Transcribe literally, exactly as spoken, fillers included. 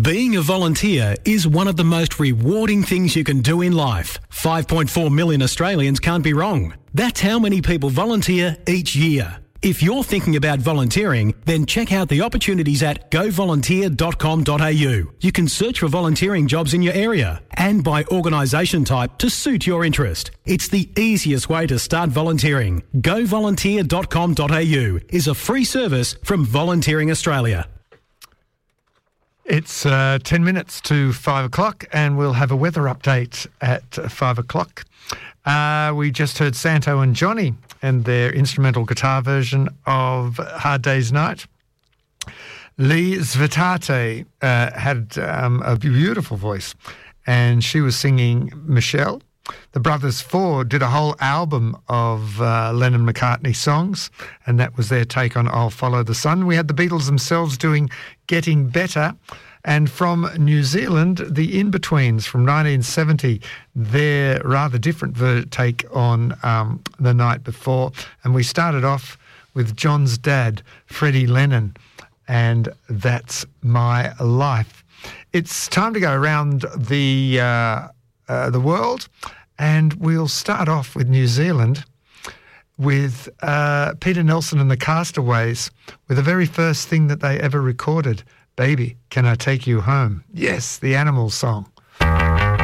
Being a volunteer is one of the most rewarding things you can do in life. five point four million Australians can't be wrong. That's how many people volunteer each year. If you're thinking about volunteering, then check out the opportunities at go volunteer dot com dot a u. You can search for volunteering jobs in your area and by organisation type to suit your interest. It's the easiest way to start volunteering. go volunteer dot com dot a u is a free service from Volunteering Australia. It's uh, ten minutes to five o'clock and we'll have a weather update at five o'clock. Uh, we just heard Santo and Johnny and their instrumental guitar version of Hard Day's Night. Lee Zvetate uh, had um, a beautiful voice and she was singing Michelle. The Brothers Four did a whole album of uh, Lennon-McCartney songs, and that was their take on I'll Follow the Sun. We had the Beatles themselves doing Getting Better, and from New Zealand, the In-Betweens from nineteen seventy, their rather different ver- take on um, The Night Before. And we started off with John's dad, Freddie Lennon, and That's My Life. It's time to go around the... Uh, Uh, the world, and we'll start off with New Zealand with uh, Peter Nelson and the Castaways with the very first thing that they ever recorded, Baby, Can I Take You Home? Yes, the Animals song.